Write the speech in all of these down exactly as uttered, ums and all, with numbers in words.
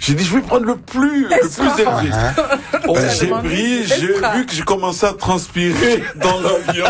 J'ai dit, je vais prendre le plus, le plus élevé. Oh, j'ai pris, j'ai vu que j'ai commencé à transpirer dans l'avion.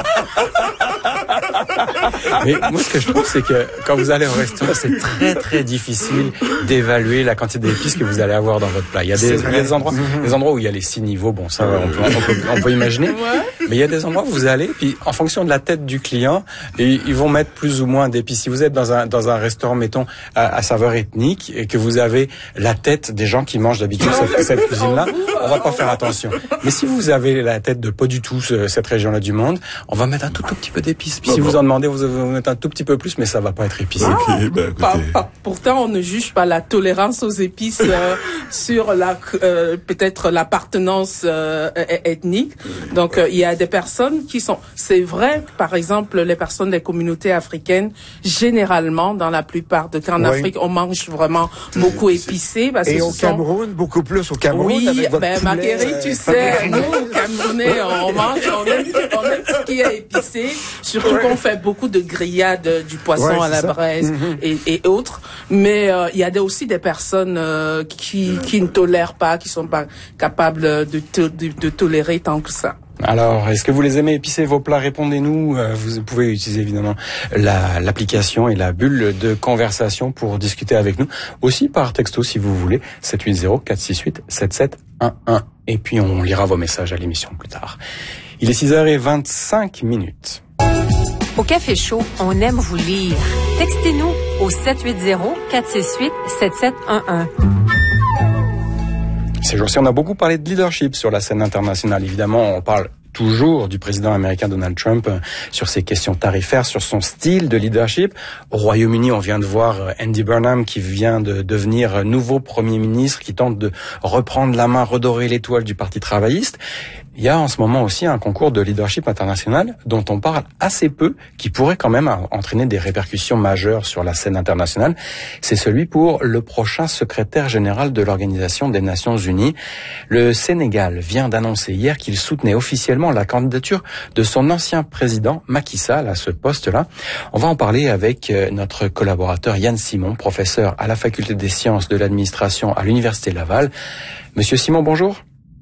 Mais moi, ce que je trouve, c'est que quand vous allez au restaurant, c'est très, très difficile d'évaluer la quantité d'épices que vous allez avoir dans votre plat. Il y a des, il y a des endroits, mm-hmm. des endroits où il y a les six niveaux. Bon, ça, on peut, on peut, on peut imaginer. Ouais. Mais il y a des endroits où vous allez, puis en fonction de la tête du client, ils vont mettre plus ou moins d'épices. Si vous êtes dans un, dans un restaurant, mettons, à, à saveur ethnique, et que vous avez la tête des gens qui mangent d'habitude cette, cette cuisine-là, on va pas faire attention. Mais si vous avez la tête de pas du tout cette région-là du monde, on va mettre un tout, tout petit peu d'épices. Puis si vous en demandez, vous allez mettre un tout petit peu plus, mais ça va pas être épicé. Ah, okay, ben, pas, pas, pourtant, on ne juge pas la tolérance aux épices euh, sur la euh, peut-être l'appartenance euh, ethnique. Donc, il euh, y a des personnes qui sont... C'est vrai, par exemple, les personnes des communautés africaines, généralement, dans la plupart de cas en oui. Afrique, on mange vraiment beaucoup épicé. Parce Et que au sont... Cameroun, beaucoup plus au Cameroun. Oui, avec votre ben, Marguerite, tu sais, nous, Camerounais, on mange, on aime, on aime ce qui est épicé. Surtout ouais. qu'on fait beaucoup de grillades du poisson ouais, à la braise mm-hmm. et, et autres. Mais il euh, y a des, aussi des personnes euh, qui, qui ne tolèrent pas, qui sont pas capables de, to- de, de tolérer tant que ça. Alors, est-ce que vous les aimez épicés, vos plats? Répondez-nous. Vous pouvez utiliser évidemment la, l'application et la bulle de conversation pour discuter avec nous. Aussi par texto si vous voulez, sept huit zéro quatre six huit sept sept un un. Et puis on lira vos messages à l'émission plus tard. Il est six heures vingt-cinq minutes. Au Café Chaud, on aime vous lire. Textez-nous au sept huit zéro quatre six huit sept sept un un. Ces jours-ci, on a beaucoup parlé de leadership sur la scène internationale. Évidemment, on parle toujours du président américain Donald Trump sur ses questions tarifaires, sur son style de leadership. Au Royaume-Uni, on vient de voir Andy Burnham qui vient de devenir nouveau Premier ministre, qui tente de reprendre la main, redorer l'étoile du Parti travailliste. Il y a en ce moment aussi un concours de leadership international dont on parle assez peu, qui pourrait quand même entraîner des répercussions majeures sur la scène internationale. C'est celui pour le prochain secrétaire général de l'Organisation des Nations Unies. Le Sénégal vient d'annoncer hier qu'il soutenait officiellement la candidature de son ancien président Macky Sall à ce poste-là. On va en parler avec notre collaborateur Yann Simon, professeur à la Faculté des Sciences de l'Administration à l'Université Laval. Monsieur Simon, bonjour.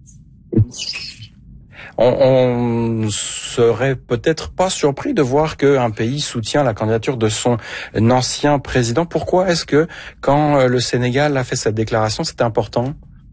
On, on serait peut-être pas surpris de voir qu'un pays soutient la candidature de son ancien président. Pourquoi est-ce que quand le Sénégal a fait cette déclaration, c'était important?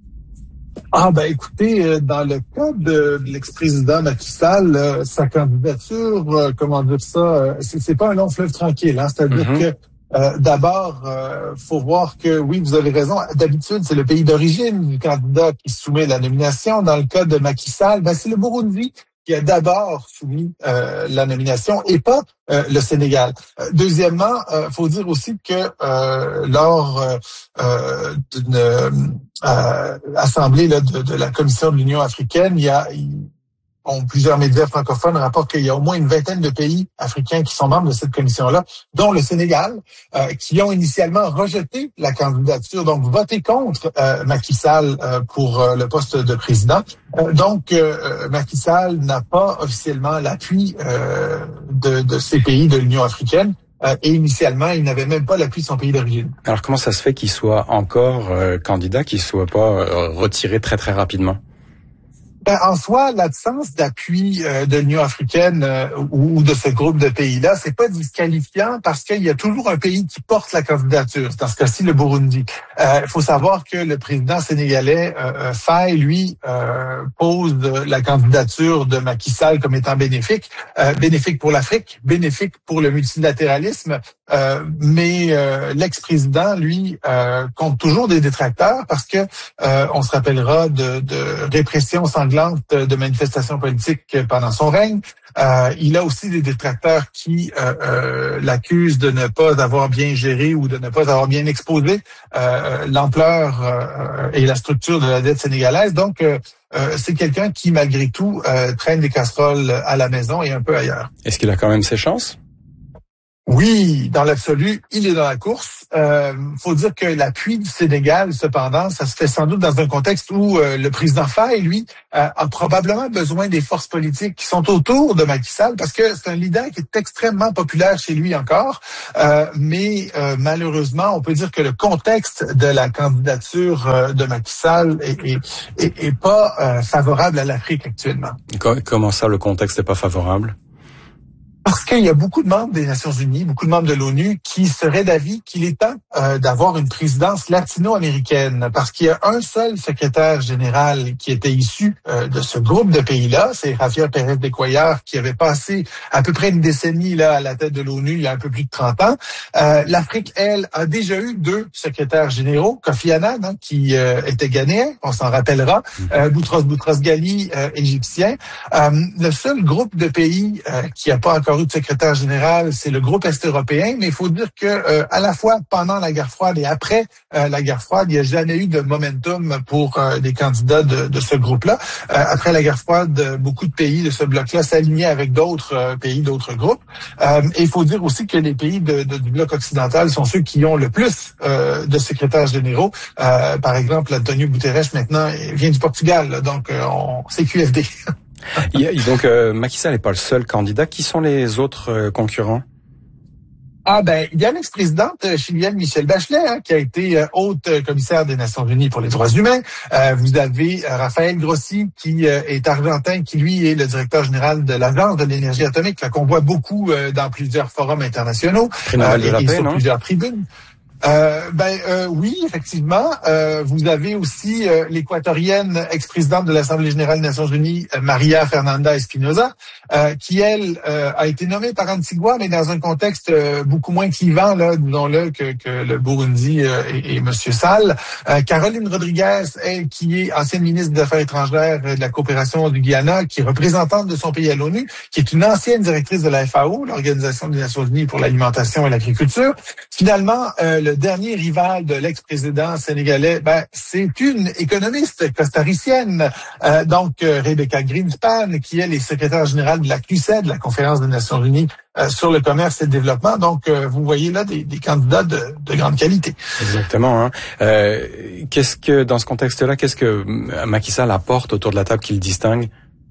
Ah ben écoutez, dans le cas de l'ex-président Macky Sall, sa candidature, comment dire ça, c'est, c'est pas un long fleuve tranquille, hein, c'est-à-dire mm-hmm. que Euh, d'abord, euh, faut voir que, oui, vous avez raison, d'habitude, c'est le pays d'origine du candidat qui soumet la nomination. Dans le cas de Macky Sall, ben, c'est le Burundi qui a d'abord soumis euh, la nomination et pas euh, le Sénégal. Euh, deuxièmement, euh, faut dire aussi que euh, lors euh, d'une euh, assemblée là, de, de la Commission de l'Union africaine, il y a... Il, Bon, plusieurs médias francophones rapportent qu'il y a au moins une vingtaine de pays africains qui sont membres de cette commission-là, dont le Sénégal, euh, qui ont initialement rejeté la candidature, donc voté contre euh, Macky Sall euh, pour euh, le poste de président. Euh, donc, euh, Macky Sall n'a pas officiellement l'appui euh, de, de ces pays de l'Union africaine. Euh, et initialement, il n'avait même pas l'appui de son pays d'origine. Alors, comment ça se fait qu'il soit encore euh, candidat, qu'il soit pas euh, retiré très très rapidement? Ben, en soi, l'absence d'appui euh, de l'Union africaine euh, ou, ou de ce groupe de pays-là, c'est pas disqualifiant parce qu'il y a toujours un pays qui porte la candidature. Dans ce cas-ci, le Burundi. Il euh, faut savoir que le président sénégalais euh, Faye, lui, euh, pose la candidature de Macky Sall comme étant bénéfique, euh, bénéfique pour l'Afrique, bénéfique pour le multilatéralisme. Euh, mais euh, l'ex-président, lui, euh, compte toujours des détracteurs parce que euh, on se rappellera de, de répression sanglante de manifestations politiques pendant son règne. Euh, il a aussi des détracteurs qui euh, euh, l'accusent de ne pas avoir bien géré ou de ne pas avoir bien exposé euh, l'ampleur euh, et la structure de la dette sénégalaise. Donc, euh, euh, c'est quelqu'un qui, malgré tout, euh, traîne des casseroles à la maison et un peu ailleurs. Est-ce qu'il a quand même ses chances? Oui, dans l'absolu, il est dans la course. Euh, faut dire que l'appui du Sénégal, cependant, ça se fait sans doute dans un contexte où euh, le président Faye, lui, euh, a probablement besoin des forces politiques qui sont autour de Macky Sall, parce que c'est un leader qui est extrêmement populaire chez lui encore. Euh, mais euh, malheureusement, on peut dire que le contexte de la candidature euh, de Macky Sall est, est, est, est pas euh, favorable à l'Afrique actuellement. Comment ça, le contexte n'est pas favorable? Parce qu'il y a beaucoup de membres des Nations Unies, beaucoup de membres de l'ONU qui seraient d'avis qu'il est temps euh, d'avoir une présidence latino-américaine. Parce qu'il y a un seul secrétaire général qui était issu euh, de ce groupe de pays-là, c'est Javier Pérez de Cuellar, qui avait passé à peu près une décennie là à la tête de l'ONU il y a un peu plus de trente ans. Euh, L'Afrique, elle, a déjà eu deux secrétaires généraux, Kofi Annan, hein, qui euh, était ghanéen, on s'en rappellera, euh, Boutros Boutros-Ghali, euh, égyptien. Euh, le seul groupe de pays euh, qui n'a pas encore de secrétaire général, c'est le groupe est-européen, mais il faut dire que euh, à la fois pendant la guerre froide et après euh, la guerre froide, il n'y a jamais eu de momentum pour euh, des candidats de, de ce groupe-là. Euh, après la guerre froide, beaucoup de pays de ce bloc-là s'alignaient avec d'autres euh, pays, d'autres groupes. Euh, et il faut dire aussi que les pays de, de, du bloc occidental sont ceux qui ont le plus euh, de secrétaires généraux. Euh, par exemple, Antonio Guterres maintenant vient du Portugal, là, donc euh, on, c'est Q F D. Il y a, donc euh, Macky Sall n'est pas le seul candidat. Qui sont les autres euh, concurrents? Ah ben, il y a l'ex-présidente chilienne Michelle Bachelet, hein, qui a été euh, haute commissaire des Nations Unies pour les droits humains. Euh, vous avez euh, Raphaël Grossi, qui euh, est argentin, qui lui est le directeur général de l'Agence de l'énergie atomique, là, qu'on voit beaucoup euh, dans plusieurs forums internationaux euh, et, et sur non? plusieurs tribunes. Euh, ben euh, oui, effectivement. Euh, vous avez aussi euh, l'équatorienne ex-présidente de l'Assemblée générale des Nations Unies, Maria Fernanda Espinosa, euh, qui elle euh, a été nommée par Antigua, mais dans un contexte euh, beaucoup moins clivant, là, disons-le, que, que le Burundi euh, et, et Monsieur Sall. Euh, Caroline Rodriguez, elle, qui est ancienne ministre des Affaires étrangères de la coopération du Guyana, qui est représentante de son pays à l'ONU, qui est une ancienne directrice de la F A O, l'Organisation des Nations Unies pour l'alimentation et l'agriculture. Finalement, euh, le dernier rival de l'ex-président sénégalais, ben, c'est une économiste costaricienne, euh, donc euh, Rebecca Greenspan, qui elle est secrétaire générale de la C U C E D, la Conférence des Nations Unies euh, sur le commerce et le développement. Donc, euh, vous voyez là des, des candidats de, de grande qualité. Exactement. Hein. Euh, qu'est-ce que dans ce contexte-là, qu'est-ce que Macky Sall apporte autour de la table qui le distingue?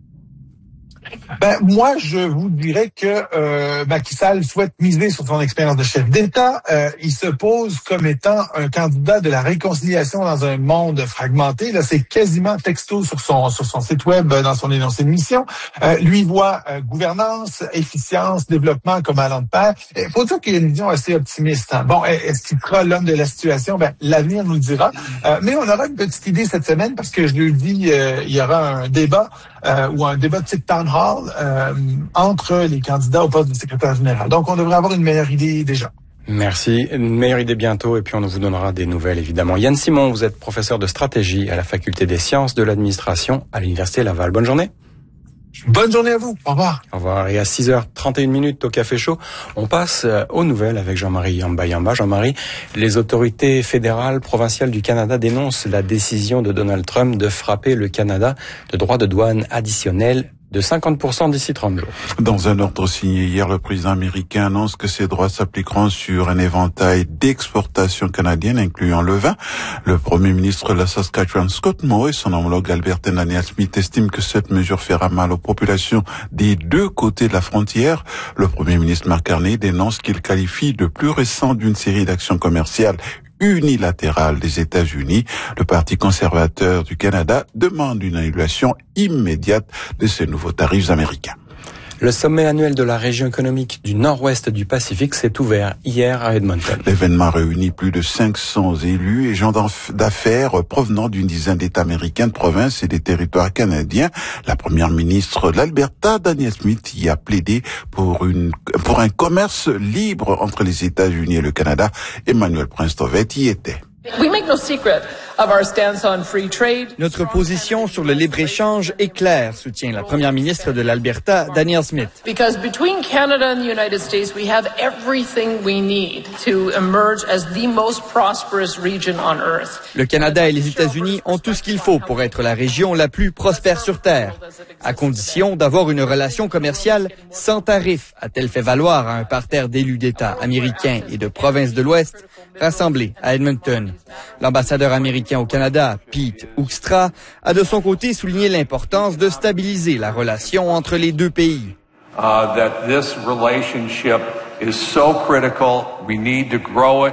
Ben moi, je vous dirais que euh, Macky Sall souhaite miser sur son expérience de chef d'État. Euh, il se pose comme étant un candidat de la réconciliation dans un monde fragmenté. Là, c'est quasiment texto sur son sur son site web dans son énoncé de mission. Euh, lui voit euh, gouvernance, efficience, développement comme allant de pair. Il faut dire qu'il y a une vision assez optimiste. Hein. Bon, est-ce qu'il sera l'homme de la situation? Ben l'avenir nous le dira. Euh, mais on aura une petite idée cette semaine parce que je le dis, euh, il y aura un débat euh, ou un débat de type town hall Euh, entre les candidats au poste de secrétaire général. Donc, on devrait avoir une meilleure idée déjà. Merci. Une meilleure idée bientôt et puis on vous donnera des nouvelles, évidemment. Yann Simon, vous êtes professeur de stratégie à la Faculté des sciences de l'administration à l'Université Laval. Bonne journée. Bonne journée à vous. Au revoir. Au revoir. Et à six heures trente et une minutes au Café Chaud, on passe aux nouvelles avec Jean-Marie Yamba Yamba. Jean-Marie, les autorités fédérales, provinciales du Canada dénoncent la décision de Donald Trump de frapper le Canada de droits de douane additionnels de cinquante pour cent d'ici trente jours. Dans un ordre signé hier, le président américain annonce que ces droits s'appliqueront sur un éventail d'exportations canadiennes, incluant le vin. Le premier ministre de la Saskatchewan, Scott Moe, et son homologue albertain Daniel Smith estiment que cette mesure fera mal aux populations des deux côtés de la frontière. Le premier ministre Mark Carney dénonce qu'il qualifie de plus récent d'une série d'actions commerciales unilatérale des États-Unis. Le Parti conservateur du Canada demande une annulation immédiate de ces nouveaux tarifs américains. Le sommet annuel de la région économique du nord-ouest du Pacifique s'est ouvert hier à Edmonton. L'événement réunit plus de cinq cents élus et gens d'affaires provenant d'une dizaine d'États américains, de provinces et des territoires canadiens. La première ministre de l'Alberta, Danielle Smith, y a plaidé pour une pour un commerce libre entre les États-Unis et le Canada. Emmanuel Prince-Tovet y était. We make no secret Notre position sur le libre-échange est claire, soutient la première ministre de l'Alberta, Danielle Smith. Because between Canada and the United States, we have everything we need to emerge as the most prosperous region on Earth. Le Canada et les États-Unis ont tout ce qu'il faut pour être la région la plus prospère sur Terre, à condition d'avoir une relation commerciale sans tarif, a-t-elle fait valoir à un parterre d'élus d'États américains et de provinces de l'Ouest rassemblés à Edmonton. L'ambassadeur américain au Canada, Pete Hoekstra, a de son côté souligné l'importance de stabiliser la relation entre les deux pays. Uh, that this relationship is so critical. We need to grow it,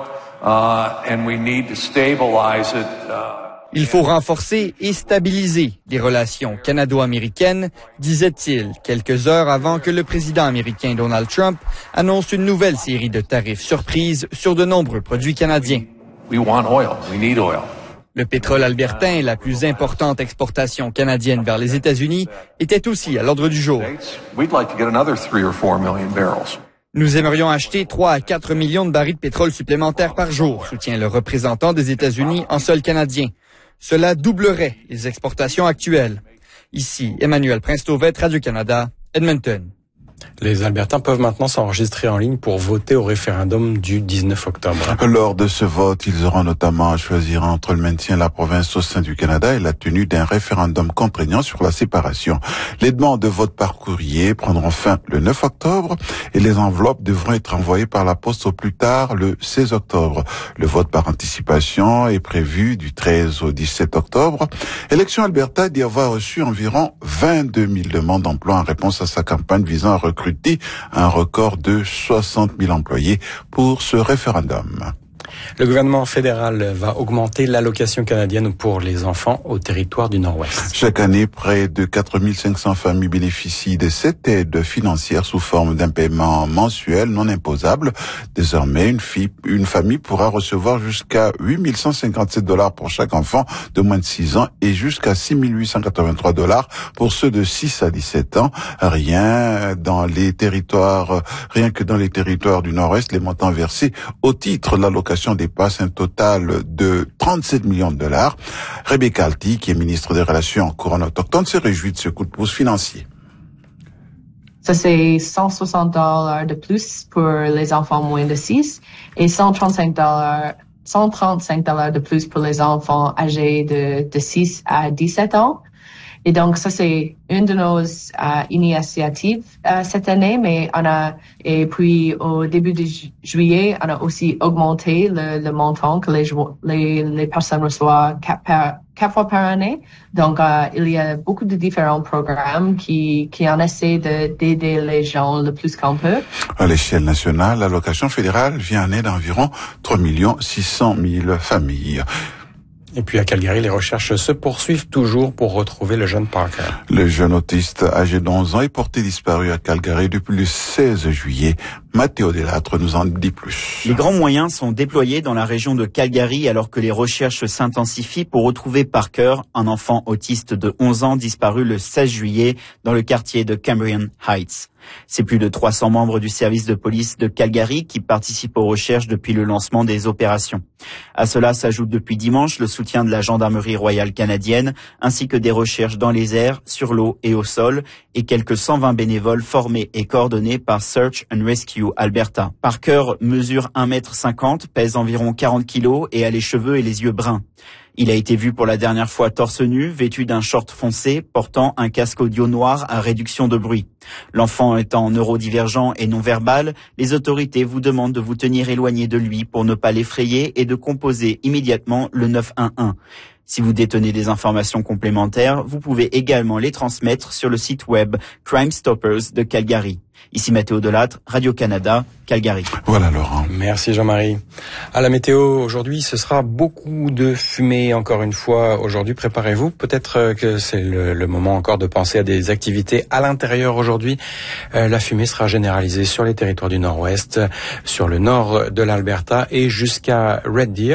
uh, and we need to stabilize it. Uh, Il faut renforcer et stabiliser les relations canado-américaines, disait-il, quelques heures avant que le président américain Donald Trump annonce une nouvelle série de tarifs surprises sur de nombreux produits canadiens. We want oil. We need oil. Le pétrole albertain, la plus importante exportation canadienne vers les États-Unis, était aussi à l'ordre du jour. We'd like to get another three or four million barrels. Nous aimerions acheter trois à quatre millions de barils de pétrole supplémentaires par jour, soutient le représentant des États-Unis en sol canadien. Cela doublerait les exportations actuelles. Ici, Emmanuel Prince-Tauvette, Radio-Canada, Edmonton. Les Albertains peuvent maintenant s'enregistrer en ligne pour voter au référendum du dix-neuf octobre. Lors de ce vote, ils auront notamment à choisir entre le maintien de la province au sein du Canada et la tenue d'un référendum contraignant sur la séparation. Les demandes de vote par courrier prendront fin le neuf octobre et les enveloppes devront être envoyées par la poste au plus tard le seize octobre. Le vote par anticipation est prévu du treize au dix-sept octobre. Élection Alberta dit avoir reçu environ vingt-deux mille demandes d'emploi en réponse à sa campagne visant à recruter un record de soixante mille employés pour ce référendum. Le gouvernement fédéral va augmenter l'allocation canadienne pour les enfants au territoire du Nord-Ouest. Chaque année, près de quatre mille cinq cents familles bénéficient de cette aide financière sous forme d'un paiement mensuel non imposable. Désormais, une, fille, une famille pourra recevoir jusqu'à huit mille cent cinquante-sept dollars pour chaque enfant de moins de six ans et jusqu'à six mille huit cent quatre-vingt-trois dollars pour ceux de six à dix-sept ans. Rien dans les territoires, rien que dans les territoires du Nord-Ouest, les montants versés au titre de l'allocation dépasse un total de trente-sept millions de dollars. Rebecca Alty, qui est ministre des Relations couronne autochtone, se réjouit de ce coup de pouce financier. Ça, c'est cent soixante dollars de plus pour les enfants moins de six et cent trente-cinq dollars, cent trente-cinq dollars de plus pour les enfants âgés de, de six à dix-sept ans. Et donc, ça, c'est une de nos uh, initiatives uh, cette année, mais on a, et puis au début de ju- juillet, on a aussi augmenté le, le montant que les, les, les personnes reçoivent quatre, par, quatre fois par année. Donc, uh, il y a beaucoup de différents programmes qui, qui en essaient de, d'aider les gens le plus qu'on peut. À l'échelle nationale, l'allocation fédérale vient en aide à environ trois millions six cent mille familles. Et puis à Calgary, les recherches se poursuivent toujours pour retrouver le jeune Parker. Le jeune autiste âgé d'onze ans est porté disparu à Calgary depuis le seize juillet. Mathéo Delattre nous en dit plus. Les grands moyens sont déployés dans la région de Calgary alors que les recherches s'intensifient pour retrouver Parker, un enfant autiste de onze ans disparu le seize juillet dans le quartier de Cambrian Heights. C'est plus de trois cents membres du service de police de Calgary qui participent aux recherches depuis le lancement des opérations. À cela s'ajoute depuis dimanche le soutien de la gendarmerie royale canadienne ainsi que des recherches dans les airs, sur l'eau et au sol et quelques cent vingt bénévoles formés et coordonnés par Search and Rescue Alberta. Parker mesure un mètre cinquante, pèse environ quarante kilos et a les cheveux et les yeux bruns. Il a été vu pour la dernière fois torse nu, vêtu d'un short foncé, portant un casque audio noir à réduction de bruit. L'enfant étant neurodivergent et non-verbal, les autorités vous demandent de vous tenir éloigné de lui pour ne pas l'effrayer et de composer immédiatement le neuf un un. Si vous détenez des informations complémentaires, vous pouvez également les transmettre sur le site web Crime Stoppers de Calgary. Ici Mathéo Delattre, Radio-Canada, Calgary. Voilà Laurent. Merci Jean-Marie. À la météo, aujourd'hui, ce sera beaucoup de fumée encore une fois. Aujourd'hui, préparez-vous. Peut-être que c'est le, le moment encore de penser à des activités à l'intérieur aujourd'hui. Euh, la fumée sera généralisée sur les territoires du Nord-Ouest, sur le nord de l'Alberta et jusqu'à Red Deer.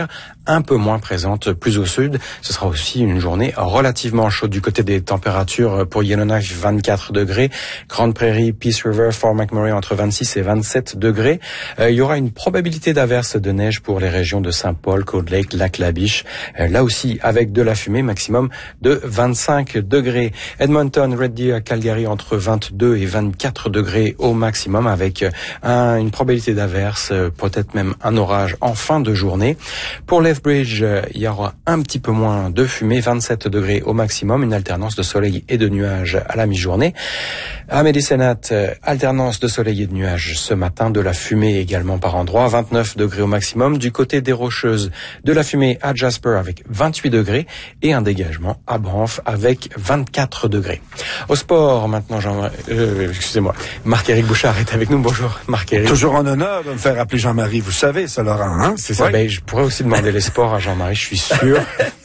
un peu moins présente plus au sud. Ce sera aussi une journée relativement chaude du côté des températures. Pour Yellowknife, vingt-quatre degrés. Grande Prairie, Peace River, Fort McMurray entre vingt-six et vingt-sept degrés. Euh, il y aura une probabilité d'averse de neige pour les régions de Saint-Paul, Cold Lake, Lac-La-Biche. Euh, là aussi avec de la fumée, maximum de vingt-cinq degrés. Edmonton, Red Deer, Calgary entre vingt-deux et vingt-quatre degrés au maximum avec un, une probabilité d'averse, peut-être même un orage en fin de journée. Pour Lethbridge, il y aura un petit peu moins de fumée, vingt-sept degrés au maximum, une alternance de soleil et de nuages à la mi-journée. À Medicine Hat, alternance de soleil et de nuages ce matin, de la fumée également par endroits, vingt-neuf degrés au maximum. Du côté des Rocheuses, de la fumée à Jasper avec vingt-huit degrés et un dégagement à Banff avec vingt-quatre degrés. Au sport, maintenant, Jean, euh, excusez-moi, Marc-Éric Bouchard est avec nous. Bonjour, Marc-Éric. Toujours en honneur de me faire appeler Jean-Marie, vous savez ça, Laurent, hein? C'est ça, oui. Ben, je pourrais aussi demander les sports à Jean-Marie, je suis sûr.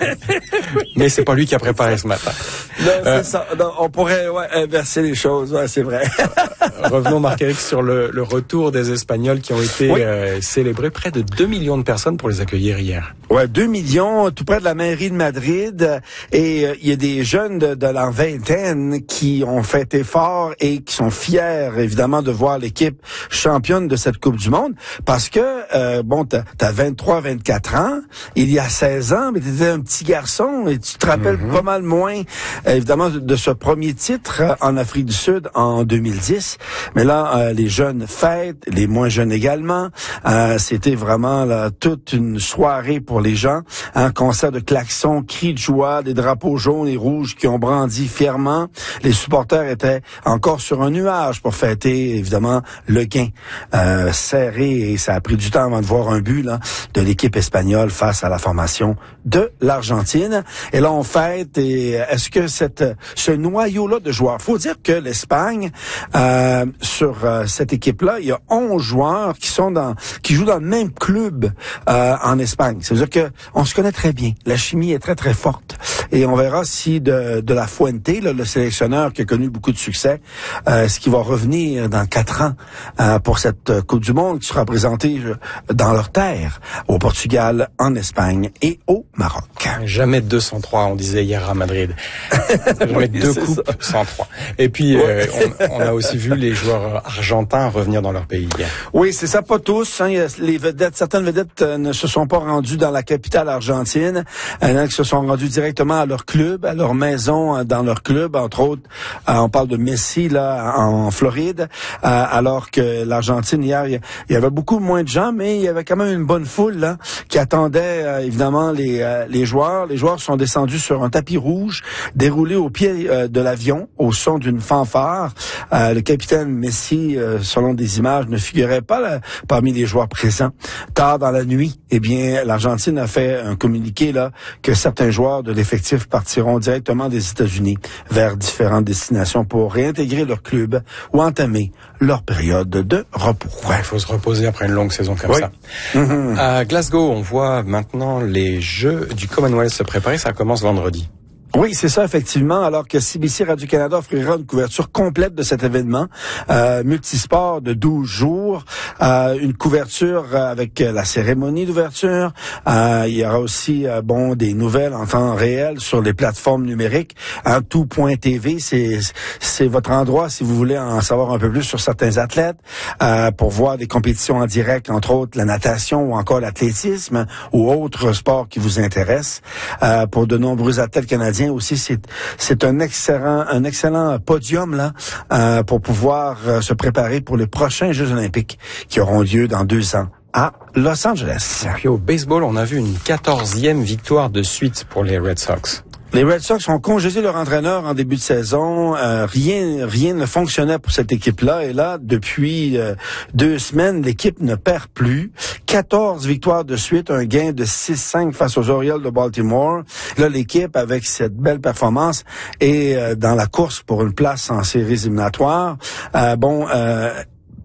Mais c'est pas lui qui a préparé ce matin. Non, euh, c'est ça. Non, on pourrait ouais, inverser les choses, ouais, c'est vrai. Revenons, Marc-Éric, sur le, le retour des Espagnols qui ont été oui. euh, célébrés. Près de deux millions de personnes pour les accueillir hier. Ouais, deux millions, tout près de la mairie de Madrid. Et euh, il y a des jeunes de, de la vingtaine qui ont fêté fort et qui sont fiers, évidemment, de voir l'équipe championne de cette Coupe du Monde. Parce que, euh, bon, t'as, t'as vingt-trois, vingt-quatre ans. Il y a seize ans, mais t'étais un petit garçon et tu te rappelles mm-hmm. pas mal moins, euh, évidemment, de, de ce premier titre euh, en Afrique du Sud en deux mille dix. Mais là, euh, les jeunes fêtent, les moins jeunes également. Euh, c'était vraiment là, toute une soirée pour les gens. Un concert de klaxons, cris de joie, des drapeaux jaunes et rouges qui ont brandi fièrement. Les supporters étaient encore sur un nuage pour fêter, évidemment, le gain euh, serré. Et ça a pris du temps avant de voir un but là, de l'équipe espagnole face à la formation de l'Argentine. Et là, on fête. Et est-ce que cette, ce noyau-là de joueurs, faut dire que l'Espagne, euh, sur euh, cette équipe-là, il y a onze joueurs qui sont dans, qui jouent dans le même club euh, en Espagne. C'est-à-dire que on se connaît très bien. La chimie est très très forte. Et on verra si de, de la Fuente, là, le sélectionneur qui a connu beaucoup de succès, euh, ce qui va revenir dans quatre ans euh, pour cette Coupe du Monde qui sera présentée dans leur terre, au Portugal, en Espagne et au Maroc. Jamais deux cent trois, on disait hier à Madrid. Jamais oui, deux coupes ça. cent trois. Et puis, ouais. euh, on, on a aussi vu les joueurs argentins revenir dans leur pays hier. Oui, c'est ça, pas tous. Hein. Les vedettes, certaines vedettes euh, ne se sont pas rendues dans la capitale argentine. Il y en a qui se sont rendus directement à leur club, à leur maison, euh, dans leur club. Entre autres, euh, on parle de Messi là en, en Floride, euh, alors que l'Argentine hier, il y, y avait beaucoup moins de gens, mais il y avait quand même une bonne foule là qui attendait euh, évidemment les euh, les joueurs. Les joueurs sont descendus sur un tapis rouge, déroulés au pied euh, de l'avion, au son d'une fanfare. Euh, le capitaine Messi, euh, selon des images, ne figurait pas là, parmi les joueurs présents. Tard dans la nuit, eh bien, l'Argentine a fait un communiqué là que certains joueurs de l'effectif partiront directement des États-Unis vers différentes destinations pour réintégrer leur club ou entamer leur période de repos. Ouais, il faut se reposer après une longue saison comme oui. ça. Mm-hmm. À Glasgow, on voit maintenant les Jeux du Commonwealth se préparer. Ça commence vendredi. Oui, c'est ça, effectivement, alors que C B C Radio-Canada offrira une couverture complète de cet événement, euh, multisport de douze jours, euh, une couverture avec la cérémonie d'ouverture, euh, il y aura aussi, euh, bon, des nouvelles en temps réel sur les plateformes numériques, hein, tout point T V, c'est, c'est votre endroit si vous voulez en savoir un peu plus sur certains athlètes, euh, pour voir des compétitions en direct, entre autres la natation ou encore l'athlétisme ou autres sports qui vous intéressent, euh, pour de nombreux athlètes canadiens aussi, c'est c'est un excellent un excellent podium là euh, pour pouvoir euh, se préparer pour les prochains Jeux olympiques qui auront lieu dans deux ans à Los Angeles. Et puis au baseball, on a vu une quatorzième victoire de suite pour les Red Sox. Les Red Sox ont congédié leur entraîneur en début de saison. Euh, rien, rien ne fonctionnait pour cette équipe-là. Et là, depuis euh, deux semaines, l'équipe ne perd plus. quatorze victoires de suite, un gain de six cinq face aux Orioles de Baltimore. Là, l'équipe, avec cette belle performance, est euh, dans la course pour une place en séries éliminatoires. Euh, bon... Euh,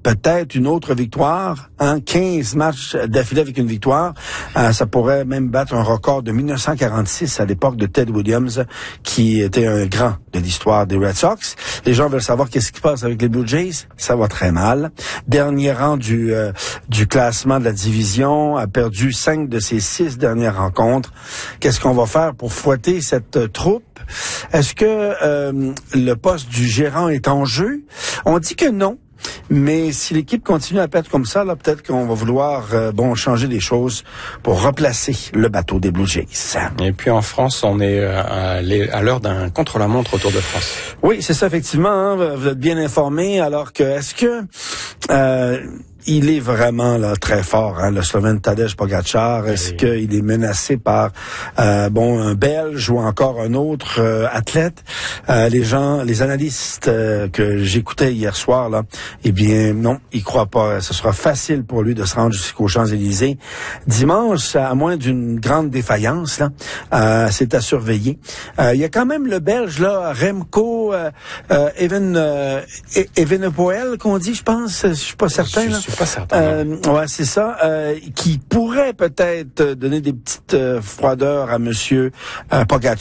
peut-être une autre victoire, hein, quinze matchs d'affilée avec une victoire. Euh, ça pourrait même battre un record de mille neuf cent quarante-six à l'époque de Ted Williams, qui était un grand de l'histoire des Red Sox. Les gens veulent savoir qu'est-ce qui se passe avec les Blue Jays. Ça va très mal. Dernier rang du, euh, du classement de la division, a perdu cinq de ses six dernières rencontres. Qu'est-ce qu'on va faire pour fouetter cette euh, troupe? Est-ce que euh, le poste du gérant est en jeu? On dit que non. Mais si l'équipe continue à perdre comme ça, là, peut-être qu'on va vouloir euh, bon changer des choses pour replacer le bateau des Blue Jays. Et puis en France, on est à l'heure d'un contre-la-montre au Tour de France. Oui, c'est ça, effectivement. Hein, vous êtes bien informés. Alors que, est-ce que... Euh, il est vraiment là très fort, hein, le Slovène Tadej Pogačar. Est-ce oui. qu'il est menacé par euh, bon un Belge ou encore un autre euh, athlète? Euh, les gens, les analystes euh, que j'écoutais hier soir là, eh bien non, ils croient pas. Ce sera facile pour lui de se rendre jusqu'aux Champs-Élysées dimanche, à moins d'une grande défaillance là. Euh, c'est à surveiller. Euh, il y a quand même le Belge là, Remco euh, euh, Even euh, Evenepoel qu'on dit, je pense. Je suis pas certain. Je là. suis pas certain. Euh, ouais, c'est ça. Euh, qui pourrait peut-être donner des petites euh, froideurs à Monsieur euh, Pogačar.